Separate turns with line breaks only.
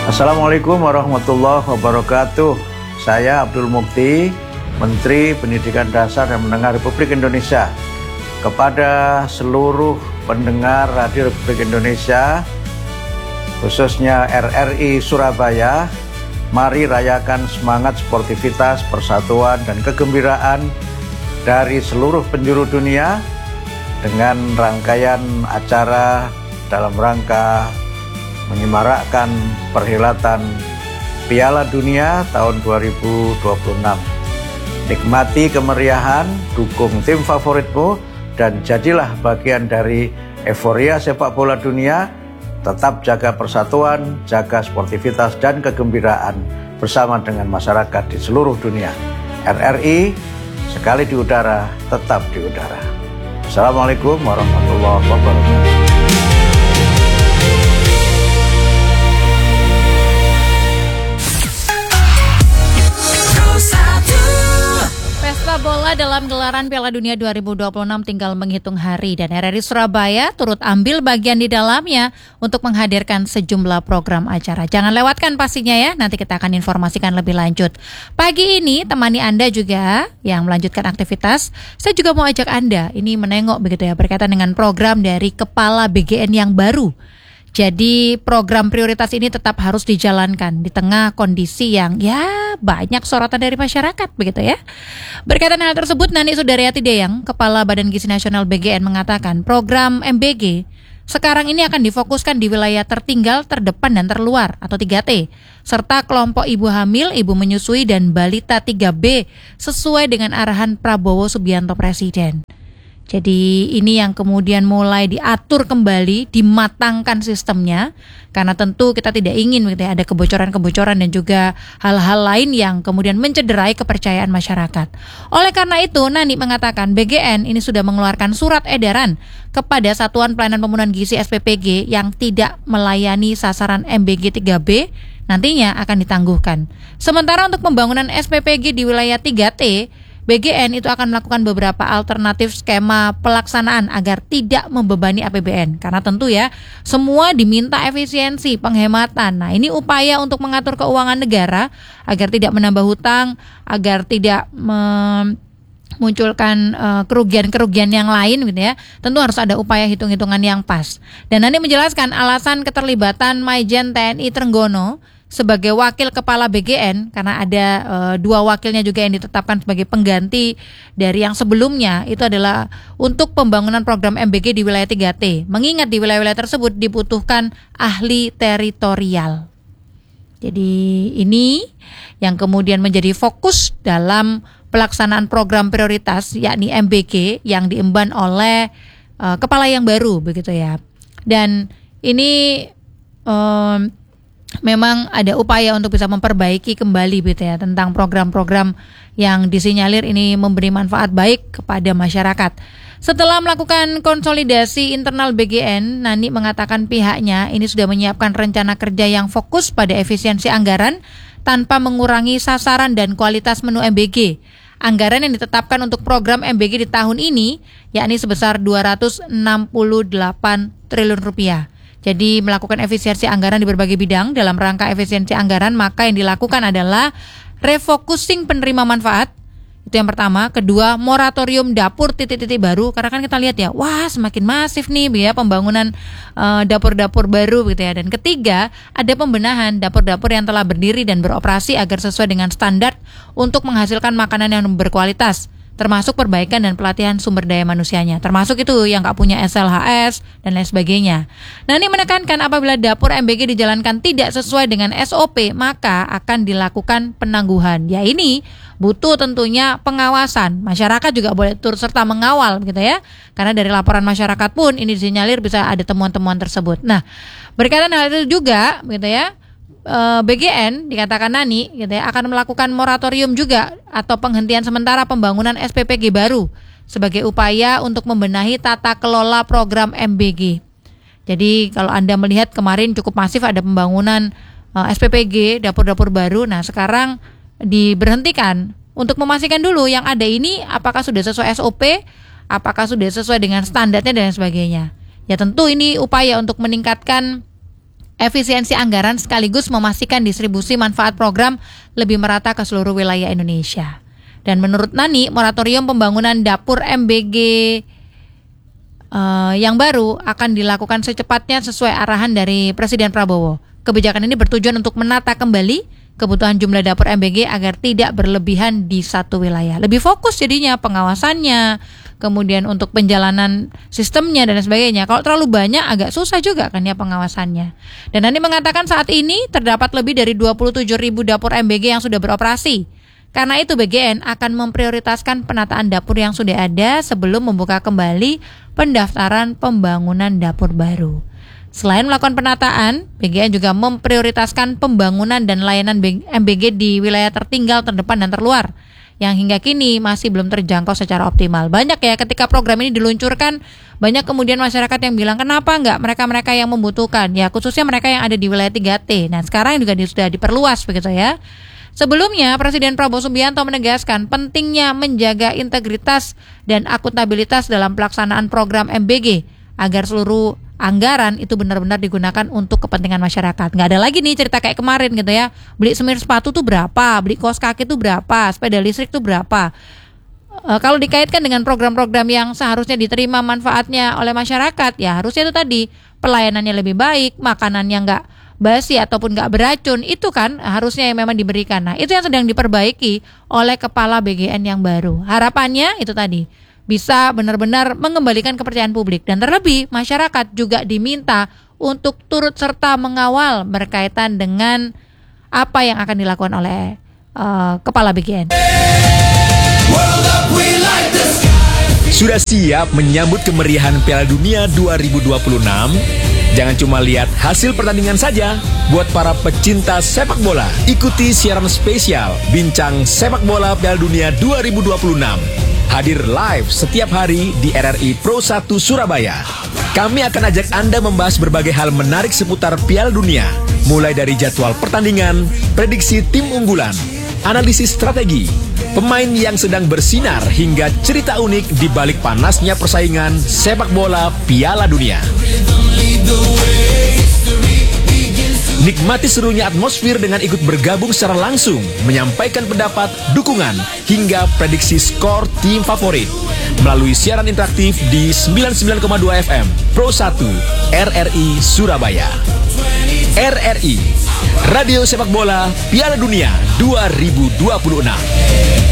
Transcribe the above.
Assalamualaikum warahmatullahi wabarakatuh. Saya Abdul Mukti, Menteri Pendidikan Dasar dan Menengah Republik Indonesia. Kepada seluruh pendengar Radio Republik Indonesia, khususnya RRI Surabaya, mari rayakan semangat sportivitas, persatuan, dan kegembiraan dari seluruh penjuru dunia dengan rangkaian acara dalam rangka menyemarakkan perhelatan Piala Dunia tahun 2026. Nikmati kemeriahan, dukung tim favoritmu, dan jadilah bagian dari euforia sepak bola dunia. Tetap jaga persatuan, jaga sportivitas dan kegembiraan bersama dengan masyarakat di seluruh dunia. RRI, sekali di udara, tetap di udara. Assalamualaikum warahmatullahi wabarakatuh.
Pesta bola dalam gelaran Piala Dunia 2026 tinggal menghitung hari dan RRI Surabaya turut ambil bagian di dalamnya untuk menghadirkan sejumlah program acara. Jangan lewatkan pastinya ya, nanti kita akan informasikan lebih lanjut. Pagi ini temani Anda juga yang melanjutkan aktivitas, saya juga mau ajak Anda ini menengok begitu ya berkaitan dengan program dari Kepala BGN yang baru. Jadi program prioritas ini tetap harus dijalankan di tengah kondisi yang ya banyak sorotan dari masyarakat begitu ya. Berkaitan hal tersebut, Nani Sudaryati Deyang, Kepala Badan Gizi Nasional BGN mengatakan program MBG sekarang ini akan difokuskan di wilayah tertinggal, terdepan, dan terluar atau 3T, serta kelompok ibu hamil, ibu menyusui, dan balita 3B sesuai dengan arahan Prabowo Subianto Presiden. Jadi ini yang kemudian mulai diatur kembali, dimatangkan sistemnya, karena tentu kita tidak ingin ada kebocoran-kebocoran dan juga hal-hal lain yang kemudian mencederai kepercayaan masyarakat. Oleh karena itu, Nani mengatakan BGN ini sudah mengeluarkan surat edaran kepada Satuan Pelayanan Pemenuhan Gizi SPPG yang tidak melayani sasaran MBG 3B nantinya akan ditangguhkan. Sementara untuk pembangunan SPPG di wilayah 3T, BGN itu akan melakukan beberapa alternatif skema pelaksanaan agar tidak membebani APBN. Karena tentu ya, semua diminta efisiensi, penghematan. Nah, ini upaya untuk mengatur keuangan negara agar tidak menambah hutang, agar tidak memunculkan kerugian-kerugian yang lain gitu ya. Tentu harus ada upaya hitung-hitungan yang pas. Dan nanti menjelaskan alasan keterlibatan Maijen TNI Trenggono sebagai wakil kepala BGN, karena ada 2 wakilnya juga yang ditetapkan sebagai pengganti dari yang sebelumnya, itu adalah untuk pembangunan program MBG di wilayah 3T. Mengingat di wilayah-wilayah tersebut dibutuhkan ahli teritorial. Jadi ini yang kemudian menjadi fokus dalam pelaksanaan program prioritas, yakni MBG yang diemban oleh kepala yang baru begitu ya. Dan ini memang ada upaya untuk bisa memperbaiki kembali gitu ya tentang program-program yang disinyalir ini memberi manfaat baik kepada masyarakat. Setelah melakukan konsolidasi internal BGN, Nani mengatakan pihaknya ini sudah menyiapkan rencana kerja yang fokus pada efisiensi anggaran tanpa mengurangi sasaran dan kualitas menu MBG. Anggaran yang ditetapkan untuk program MBG di tahun ini yakni sebesar 268 triliun rupiah. Jadi melakukan efisiensi anggaran di berbagai bidang. Dalam rangka efisiensi anggaran, maka yang dilakukan adalah refocusing penerima manfaat. Itu yang pertama. Kedua, moratorium dapur titik-titik baru. Karena kan kita lihat ya, wah semakin masif nih ya pembangunan dapur-dapur baru gitu ya. Dan ketiga, ada pembenahan dapur-dapur yang telah berdiri dan beroperasi agar sesuai dengan standar untuk menghasilkan makanan yang berkualitas, termasuk perbaikan dan pelatihan sumber daya manusianya, termasuk itu yang nggak punya SLHS dan lain sebagainya. Nah, ini menekankan apabila dapur MBG dijalankan tidak sesuai dengan SOP, maka akan dilakukan penangguhan. Ya ini butuh tentunya pengawasan. Masyarakat juga boleh turut serta mengawal gitu ya, karena dari laporan masyarakat pun ini disinyalir bisa ada temuan-temuan tersebut. Nah, berkaitan hal itu juga gitu ya, BGN dikatakan Nani gitu ya, akan melakukan moratorium juga atau penghentian sementara pembangunan SPPG baru sebagai upaya untuk membenahi tata kelola program MBG. Jadi kalau Anda melihat kemarin cukup masif ada pembangunan SPPG, dapur-dapur baru. Nah sekarang diberhentikan untuk memastikan dulu yang ada ini apakah sudah sesuai SOP, apakah sudah sesuai dengan standarnya dan sebagainya. Ya tentu ini upaya untuk meningkatkan efisiensi anggaran sekaligus memastikan distribusi manfaat program lebih merata ke seluruh wilayah Indonesia. Dan menurut Nani, moratorium pembangunan dapur MBG yang baru akan dilakukan secepatnya sesuai arahan dari Presiden Prabowo. Kebijakan ini bertujuan untuk menata kembali kebutuhan jumlah dapur MBG agar tidak berlebihan di satu wilayah. Lebih fokus jadinya pengawasannya, kemudian untuk penjalanan sistemnya dan sebagainya. Kalau terlalu banyak agak susah juga kan ya pengawasannya. Dan Nani mengatakan saat ini terdapat lebih dari 27.000 dapur MBG yang sudah beroperasi. Karena itu BGN akan memprioritaskan penataan dapur yang sudah ada sebelum membuka kembali pendaftaran pembangunan dapur baru. Selain melakukan penataan, BGN juga memprioritaskan pembangunan dan layanan MBG di wilayah tertinggal, terdepan, dan terluar yang hingga kini masih belum terjangkau secara optimal. Banyak ya ketika program ini diluncurkan, banyak kemudian masyarakat yang bilang kenapa enggak mereka-mereka yang membutuhkan, ya khususnya mereka yang ada di wilayah 3T. Nah sekarang juga sudah diperluas begitu ya. Sebelumnya, Presiden Prabowo Subianto menegaskan pentingnya menjaga integritas dan akuntabilitas dalam pelaksanaan program MBG agar seluruh anggaran itu benar-benar digunakan untuk kepentingan masyarakat. Nggak ada lagi nih cerita kayak kemarin gitu ya. Beli semir sepatu tuh berapa, beli kaos kaki tuh berapa, sepeda listrik tuh berapa. Kalau dikaitkan dengan program-program yang seharusnya diterima manfaatnya oleh masyarakat, ya harusnya itu tadi pelayanannya lebih baik, makanannya nggak basi ataupun nggak beracun, itu kan harusnya yang memang diberikan. Nah itu yang sedang diperbaiki oleh Kepala BGN yang baru. Harapannya itu tadi bisa benar-benar mengembalikan kepercayaan publik, dan terlebih masyarakat juga diminta untuk turut serta mengawal berkaitan dengan apa yang akan dilakukan oleh Kepala BGN.
Sudah siap menyambut kemeriahan Piala Dunia 2026? Jangan cuma lihat hasil pertandingan saja. Buat para pecinta sepak bola, ikuti siaran spesial Bincang Sepak Bola Piala Dunia 2026. Hadir live setiap hari di RRI Pro 1 Surabaya. Kami akan ajak Anda membahas berbagai hal menarik seputar Piala Dunia, mulai dari jadwal pertandingan, prediksi tim unggulan, analisis strategi, pemain yang sedang bersinar, hingga cerita unik di balik panasnya persaingan sepak bola Piala Dunia. Nikmati serunya atmosfer dengan ikut bergabung secara langsung, menyampaikan pendapat, dukungan, hingga prediksi skor tim favorit melalui siaran interaktif di 99,2 FM Pro 1 RRI Surabaya. RRI, Radio Sepak Bola Piala Dunia 2026.